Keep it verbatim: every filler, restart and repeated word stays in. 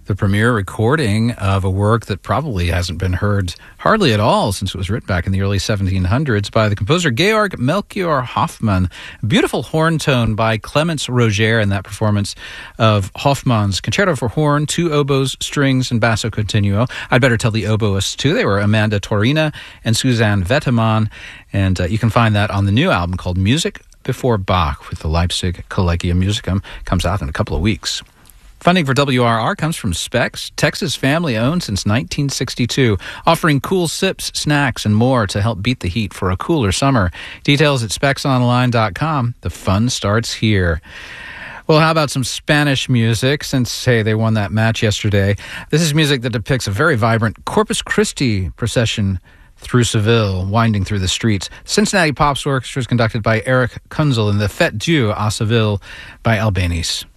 The premiere recording of a work that probably hasn't been heard hardly at all since it was written back in the early seventeen hundreds by the composer Georg Melchior Hoffmann. A beautiful horn tone by Clemens Roger in that performance of Hoffmann's Concerto for Horn, two oboes, strings, and basso continuo. I'd better tell the oboists, too. They were Amanda Torina and Suzanne Vettemann, and uh, you can find that on the new album called Music Before Bach with the Leipzig Collegium Musicum. Comes out in a couple of weeks. Funding for W R R comes from Specs, Texas family-owned since nineteen sixty-two, offering cool sips, snacks, and more to help beat the heat for a cooler summer. Details at specs online dot com. The fun starts here. Well, how about some Spanish music, since, hey, they won that match yesterday. This is music that depicts a very vibrant Corpus Christi procession through Seville, winding through the streets. Cincinnati Pops Orchestra is conducted by Eric Kunzel, and the Fête Dieu à Seville by Albanese.